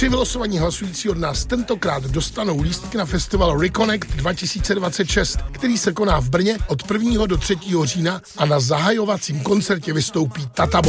3 vylosovaní hlasující od nás tentokrát dostanou lístky na festival Reconnect 2026, který se koná v Brně od 1. do 3. října a na zahajovacím koncertě vystoupí Tata